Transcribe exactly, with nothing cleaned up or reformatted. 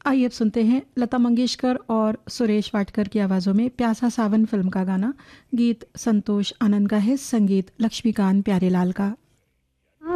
आइए अब सुनते हैं लता मंगेशकर और सुरेश वाडकर की आवाज़ों में प्यासा सावन फिल्म का गाना। गीत संतोष आनंद का है, संगीत लक्ष्मीकांत प्यारेलाल का।